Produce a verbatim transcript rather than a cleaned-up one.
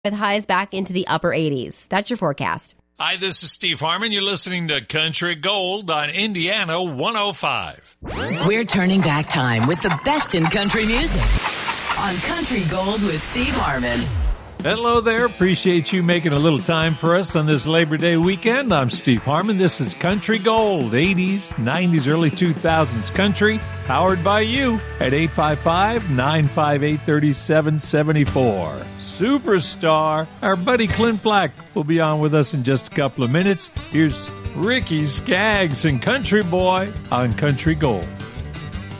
with highs back into the upper eighties. That's your forecast. Hi, this is Steve Harmon. You're listening to Country Gold on Indiana one oh five. We're turning back time with the best in country music on Country Gold with Steve Harmon. Hello there. Appreciate you making a little time for us on this Labor Day weekend. I'm Steve Harmon. This is Country Gold, eighties, nineties, early two thousands country, powered by you at eight five five, nine five eight, three seven seven four. Superstar, our buddy Clint Black will be on with us in just a couple of minutes. Here's Ricky Skaggs and Country Boy on Country Gold.